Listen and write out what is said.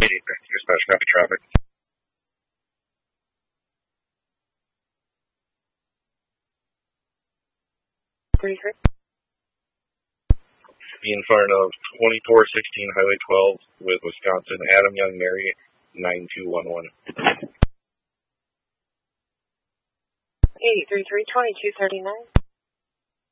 Dispatch, copy traffic. Be in front of 2416 Highway 12 with Wisconsin, Adam Young Mary, 9211. 833-2239.